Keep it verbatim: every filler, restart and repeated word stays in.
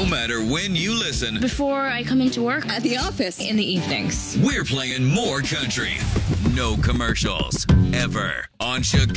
No matter when you listen, Before I come into work, At the office. in the evenings. we're playing more country. No commercials. Ever. On Chicago.